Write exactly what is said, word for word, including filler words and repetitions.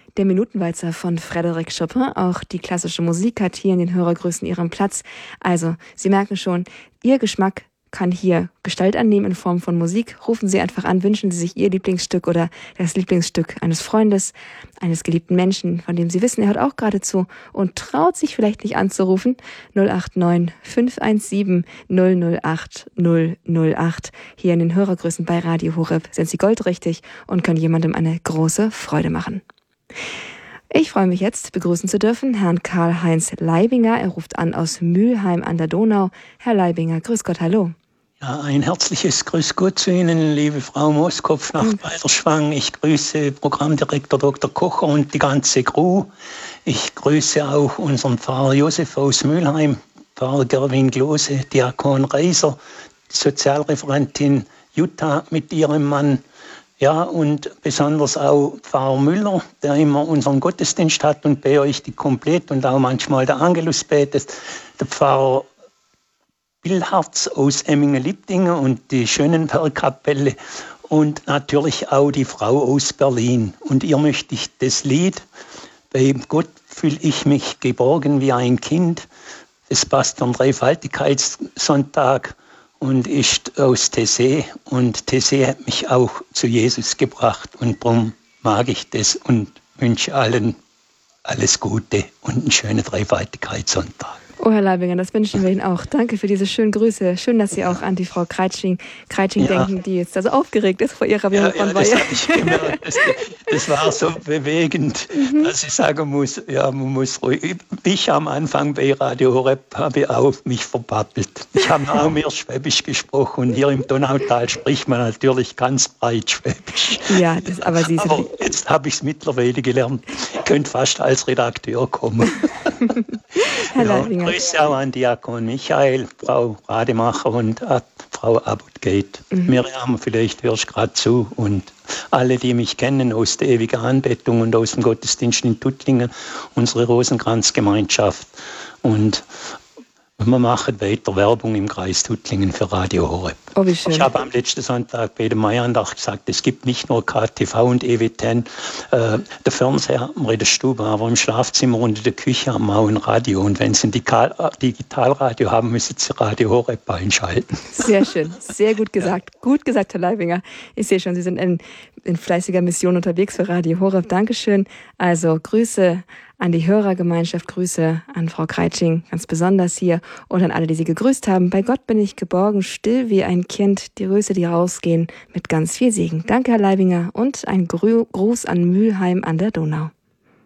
Der Minutenwalzer von Frédéric Chopin. Auch die klassische Musik hat hier in den Hörergrüßen ihren Platz. Also, Sie merken schon, Ihr Geschmack kann hier Gestalt annehmen in Form von Musik. Rufen Sie einfach an, wünschen Sie sich Ihr Lieblingsstück oder das Lieblingsstück eines Freundes, eines geliebten Menschen, von dem Sie wissen, er hört auch gerade zu und traut sich vielleicht nicht anzurufen. null acht neun fünf eins sieben null null acht null null acht. Hier in den Hörergrüßen bei Radio Horeb sind Sie goldrichtig und können jemandem eine große Freude machen. Ich freue mich jetzt, begrüßen zu dürfen Herrn Karl-Heinz Leibinger. Er ruft an aus Mülheim an der Donau. Herr Leibinger, grüß Gott, hallo. Ja, ein herzliches Grüß Gott zu Ihnen, liebe Frau Mooskopf nach mhm. Balderschwang. Ich grüße Programmdirektor Doktor Kocher und die ganze Crew. Ich grüße auch unseren Pfarrer Josef aus Mülheim, Pfarrer Gerwin Glose, Diakon Reiser, Sozialreferentin Jutta mit ihrem Mann. Ja, und besonders auch Pfarrer Müller, der immer unseren Gottesdienst hat und bei euch die komplett und auch manchmal der Angelus betet. Der Pfarrer Billharz aus Emmingen-Liptingen und die Schönenberg-Kapelle und natürlich auch die Frau aus Berlin. Und ihr möchte ich das Lied „Bei Gott fühle ich mich geborgen wie ein Kind". Das passt am Dreifaltigkeitssonntag und ist aus Tessé. Und Tessé hat mich auch zu Jesus gebracht. Und darum mag ich das und wünsche allen alles Gute und einen schönen Dreifaltigkeitssonntag. Oh, Herr Leibinger, das wünschen wir Ihnen auch. Danke für diese schönen Grüße. Schön, dass Sie auch an die Frau Kreitsching, Kreitsching ja. denken, die jetzt also aufgeregt ist vor ihrer ja, ja, das, ich gemerkt. Das, das war so bewegend, mhm. dass ich sagen muss, ja, man muss ruhig. Ich am Anfang bei Radio Horeb habe auch mich verpappelt. Ich habe auch mehr Schwäbisch gesprochen und hier im Donautal spricht man natürlich ganz breit Schwäbisch. Ja, das, aber Sie sind... Aber jetzt habe ich es mittlerweile gelernt. Ich könnte fast als Redakteur kommen. Herr ja, Leibinger. Grüße auch an Diakon Michael, Frau Rademacher und äh, Frau Abutgate. Mhm. Miriam, vielleicht hörst du gerade zu. Und alle, die mich kennen aus der ewigen Anbetung und aus dem Gottesdienst in Tuttlingen, unsere Rosenkranzgemeinschaft. Und wir machen weiter Werbung im Kreis Tuttlingen für Radio Horeb. Oh, wie schön. Ich habe am letzten Sonntag bei der Maiandach gesagt, es gibt nicht nur K T V und E W zehn, äh, der Fernseher haben wir in der Stube, aber im Schlafzimmer und in der Küche haben wir auch ein Radio. Und wenn Sie ein Digitalradio haben, müssen Sie Radio Horeb einschalten. Sehr schön, sehr gut gesagt. Ja. Gut gesagt, Herr Leibinger. Ich sehe schon, Sie sind in, in fleißiger Mission unterwegs für Radio Horeb. Dankeschön. Also Grüße an die Hörergemeinschaft, Grüße an Frau Kreitsching, ganz besonders hier, und an alle, die Sie gegrüßt haben. Bei Gott bin ich geborgen, still wie ein Kind, die Röse, die rausgehen, mit ganz viel Segen. Danke, Herr Leibinger, und ein Gruß an Mülheim an der Donau.